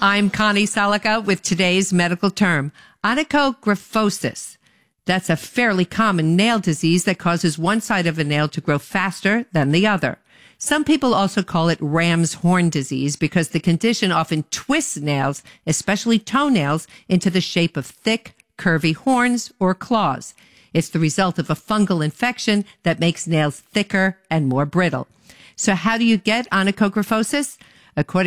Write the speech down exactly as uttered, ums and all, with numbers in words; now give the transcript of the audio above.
I'm Connie Salika with today's medical term, onychographosis. That's a fairly common nail disease that causes one side of a nail to grow faster than the other. Some people also call it ram's horn disease because the condition often twists nails, especially toenails, into the shape of thick, curvy horns or claws. It's the result of a fungal infection that makes nails thicker and more brittle. So how do you get onychographosis? According